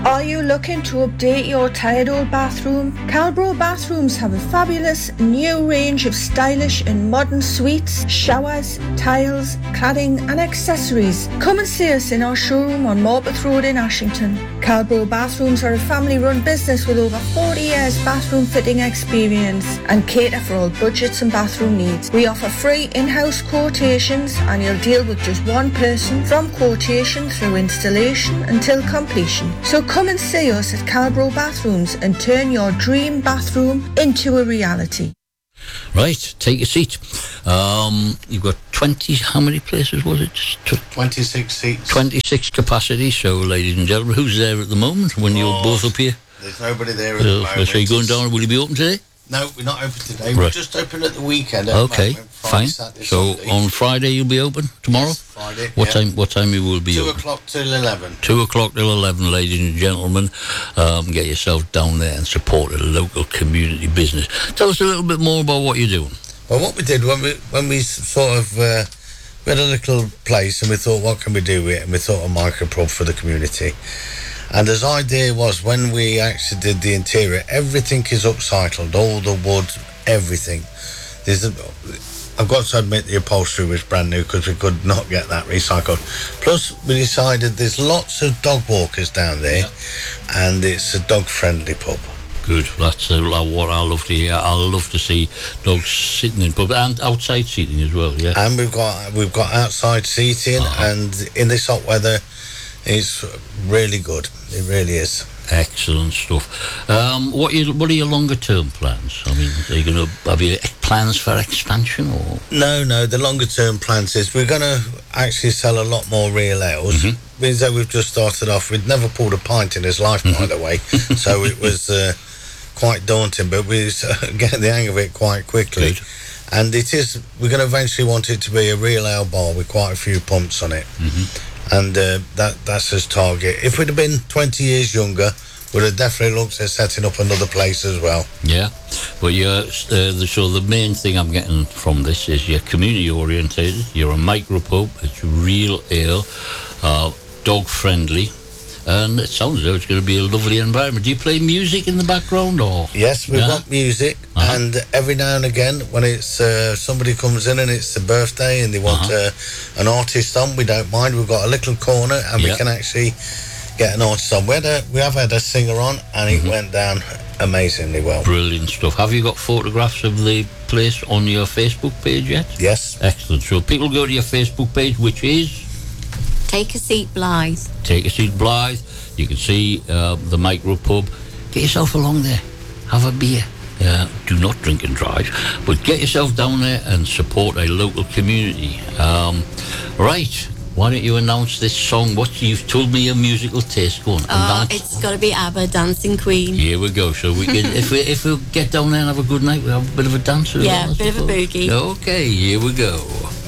Are you looking to update your tired old bathroom? Calbro Bathrooms have a fabulous new range of stylish and modern suites, showers, tiles, cladding and accessories. Come and see us in our showroom on Morpeth Road in Ashington. Calbro Bathrooms are a family-run business with over 40 years bathroom fitting experience and cater for all budgets and bathroom needs. We offer free in-house quotations and you'll deal with just one person from quotation through installation until completion. So come and see us at Calbro Bathrooms and turn your dream bathroom into a reality. Right, take a seat. You've got 20, how many places was it? 26 seats. 26 capacity, so ladies and gentlemen, who's there at the moment when you're both up here? There's nobody there at the moment. So you're going down, will you be open today? No, we're not open today. Right. We're just open at the weekend. Okay, Friday, fine. Saturday, so Sunday. on Friday you'll be open tomorrow? Yes, Friday. What time you will be 2 open? o'clock till 11. 2 o'clock till 11, ladies and gentlemen. Get yourself down there and support a local community business. Tell us a little bit more about what you're doing. Well, what we did when we sort of we had a little place and we thought, what can we do with it? And we thought a micropub for the community. And his idea was when we actually did the interior, everything is upcycled, all the wood, everything. I've got to admit the upholstery was brand new because we could not get that recycled. Plus, we decided there's lots of dog walkers down there, and it's a dog-friendly pub. Good, that's what I love to hear. I love to see dogs sitting in pub and outside seating as well. Yeah, and we've got outside seating, and in this hot weather, it's really good. It really is. Excellent stuff. What are your longer term plans? I mean, are you going to have your plans for expansion or? No. The longer term plans is we're going to actually sell a lot more real ales. Means that we've just started off. We'd never pulled a pint in his life, by the way, so it was quite daunting. But we're getting the hang of it quite quickly. Good. And we're going to eventually want it to be a real ale bar with quite a few pumps on it. And that's his target. If we'd have been 20 years younger, we'd have definitely looked at setting up another place as well. Yeah, but so the main thing I'm getting from this is you're community orientated, you're a micropub, it's real ale, dog friendly, and it sounds as though it's going to be a lovely environment. Do you play music in the background or? Yes, we've got music, and every now and again when it's somebody comes in and it's their birthday and they want an artist on, we don't mind. We've got a little corner and we can actually get an artist on. We have had a singer on and it went down amazingly well. Brilliant stuff. Have you got photographs of the place on your Facebook page yet? Yes. Excellent. So people go to your Facebook page, which is? Take a Seat Blythe. Take a Seat Blythe. You can see the micro pub. Get yourself along there. Have a beer. Do not drink and drive, but get yourself down there and support a local community. Right. Why don't you announce this song? You've told me your musical taste. Go on. It's got to be ABBA, Dancing Queen. Here we go. So we can, if we get down there and have a good night, we'll have a bit of a dance. Yeah, a bit of a boogie. Okay, here we go.